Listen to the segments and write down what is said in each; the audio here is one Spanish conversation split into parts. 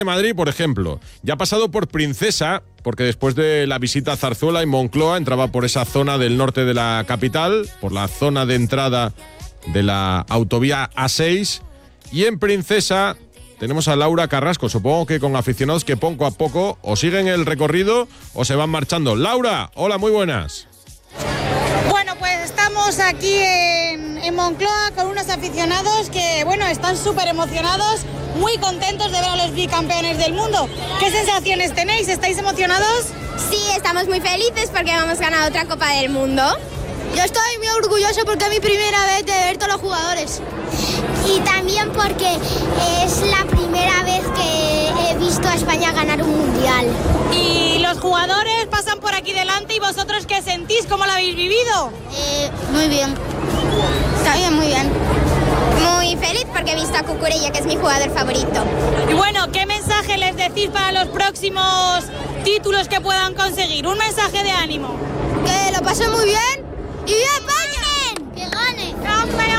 de Madrid, por ejemplo, ya ha pasado por Princesa, porque después de la visita a Zarzuela y Moncloa entraba por esa zona del norte de la capital, por la zona de entrada de la autovía A6, y en Princesa tenemos a Laura Carrasco, supongo que con aficionados que poco a poco o siguen el recorrido o se van marchando. Laura, hola, muy buenas. Bueno, pues estamos aquí en Moncloa con unos aficionados que, bueno, están súper emocionados, muy contentos de ver a los bicampeones del mundo. ¿Qué sensaciones tenéis? ¿Estáis emocionados? Sí, estamos muy felices porque hemos ganado otra Copa del Mundo. Yo estoy muy orgulloso porque es mi primera vez de ver todos los jugadores. Y también porque es la primera vez que he visto a España ganar un mundial. Y los jugadores pasan por aquí delante y vosotros, ¿qué sentís? ¿Cómo lo habéis vivido? Muy bien. Está bien, muy bien. Muy feliz porque he visto a Cucurella, que es mi jugador favorito. Y bueno, ¿qué mensaje les decís para los próximos títulos que puedan conseguir? Un mensaje de ánimo. Que lo pasen muy bien y ¡viva España! ¡Que gane! ¡Campeones!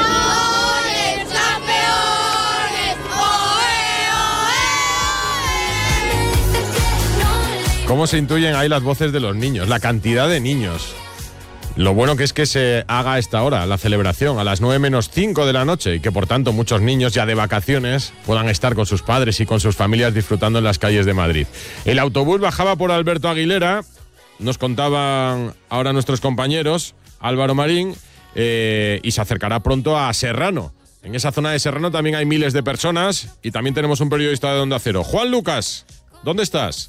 ¡Campeones! ¡Oe, oe! ¿Cómo se intuyen ahí las voces de los niños? La cantidad de niños. Lo bueno que es que se haga a esta hora, la celebración, a las 9 menos 5 de la noche, y que por tanto muchos niños ya de vacaciones puedan estar con sus padres y con sus familias disfrutando en las calles de Madrid. El autobús bajaba por Alberto Aguilera, nos contaban ahora nuestros compañeros, Álvaro Marín, y se acercará pronto a Serrano. En esa zona de Serrano también hay miles de personas y también tenemos un periodista de Onda Cero. Juan Lucas, ¿dónde estás?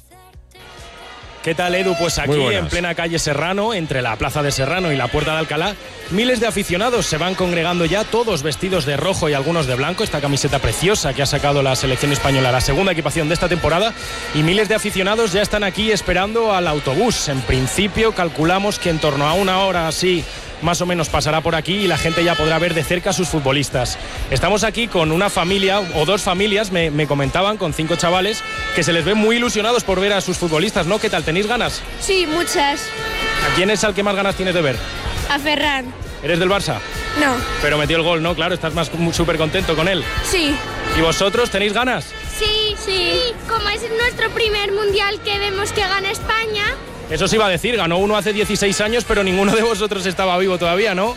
¿Qué tal, Edu? Pues aquí en plena calle Serrano, entre la plaza de Serrano y la Puerta de Alcalá, miles de aficionados se van congregando ya, todos vestidos de rojo y algunos de blanco, esta camiseta preciosa que ha sacado la selección española, la segunda equipación de esta temporada, y miles de aficionados ya están aquí esperando al autobús. En principio calculamos que en torno a una hora así más o menos pasará por aquí y la gente ya podrá ver de cerca a sus futbolistas. Estamos aquí con una familia o dos familias, me comentaban, con 5 chavales, que se les ve muy ilusionados por ver a sus futbolistas, ¿no? ¿Qué tal? ¿Tenéis ganas? Sí, muchas. ¿A quién es al que más ganas tienes de ver? A Ferran. ¿Eres del Barça? No. Pero metió el gol, ¿no? Claro, estás más súper contento con él. Sí. ¿Y vosotros tenéis ganas? Sí, sí. Como es nuestro primer mundial que vemos que gana España. Eso se iba a decir, ganó uno hace 16 años, pero ninguno de vosotros estaba vivo todavía, ¿no?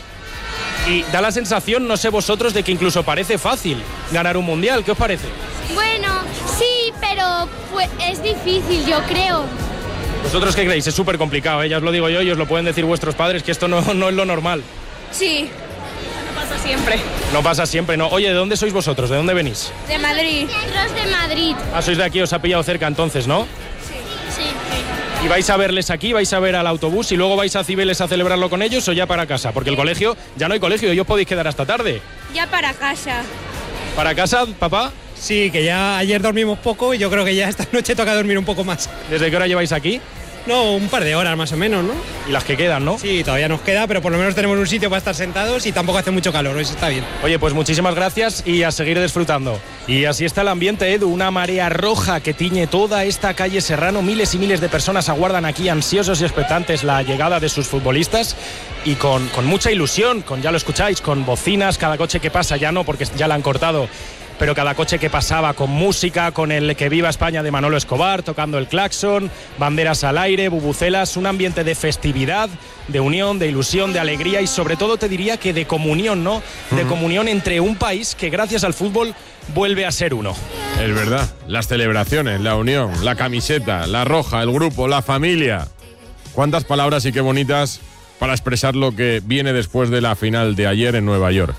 Y da la sensación, no sé vosotros, de que incluso parece fácil ganar un mundial. ¿Qué os parece? Bueno, sí, pero pues, es difícil, yo creo. ¿Vosotros qué creéis? Es súper complicado, ¿eh? Ya os lo digo yo y os lo pueden decir vuestros padres, que esto no es lo normal. Sí. No pasa siempre. No pasa siempre, ¿no? Oye, ¿de dónde sois vosotros? ¿De dónde venís? De Madrid. Nosotros de Madrid. Ah, sois de aquí, os ha pillado cerca entonces, ¿no? Sí. ¿Y vais a verles aquí, vais a ver al autobús y luego vais a Cibeles a celebrarlo con ellos o ya para casa? Porque el colegio, ya no hay colegio y os podéis quedar hasta tarde. Ya para casa. ¿Para casa, papá? Sí, que ya ayer dormimos poco y yo creo que ya esta noche toca dormir un poco más. ¿Desde qué hora lleváis aquí? No, un par de horas más o menos, ¿no? Y las que quedan, ¿no? Sí, todavía nos queda, pero por lo menos tenemos un sitio para estar sentados y tampoco hace mucho calor, eso está bien. Oye, pues muchísimas gracias y a seguir disfrutando. Y así está el ambiente, Edu, una marea roja que tiñe toda esta calle Serrano. Miles y miles de personas aguardan aquí ansiosos y expectantes la llegada de sus futbolistas y con mucha ilusión, ya lo escucháis, con bocinas, cada coche que pasa, ya no, porque ya la han cortado, pero cada coche que pasaba con música, con el Que Viva España de Manolo Escobar, tocando el claxon, banderas al aire, bubucelas, un ambiente de festividad, de unión, de ilusión, de alegría y sobre todo te diría que de comunión, ¿no? De comunión entre un país que gracias al fútbol vuelve a ser uno. Es verdad, las celebraciones, la unión, la camiseta, la roja, el grupo, la familia. Cuántas palabras y qué bonitas para expresar lo que viene después de la final de ayer en Nueva York.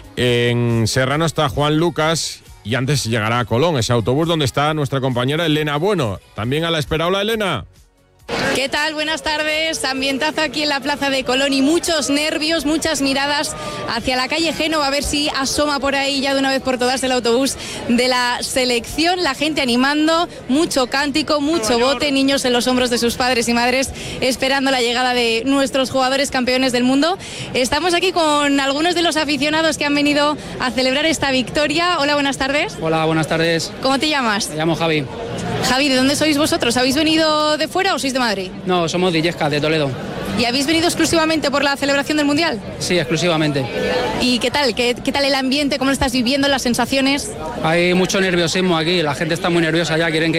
En Serrano está Juan Lucas y antes llegará a Colón, ese autobús donde está nuestra compañera Elena Bueno. También a la espera. Hola, Elena. ¿Qué tal? Buenas tardes. Ambientazo aquí en la plaza de Colón y muchos nervios, muchas miradas hacia la calle Génova, a ver si asoma por ahí ya de una vez por todas el autobús de la selección. La gente animando, mucho cántico, mucho bote, niños en los hombros de sus padres y madres esperando la llegada de nuestros jugadores campeones del mundo. Estamos aquí con algunos de los aficionados que han venido a celebrar esta victoria. Hola, buenas tardes. Hola, buenas tardes. ¿Cómo te llamas? Me llamo Javi. Javi, ¿de dónde sois vosotros? ¿Habéis venido de fuera o sois de Madrid? No, somos de Illescas, de Toledo. ¿Y habéis venido exclusivamente por la celebración del Mundial? Sí, exclusivamente. ¿Y qué tal? ¿Qué tal el ambiente? ¿Cómo lo estás viviendo? ¿Las sensaciones? Hay mucho nerviosismo aquí, la gente está muy nerviosa ya, quieren que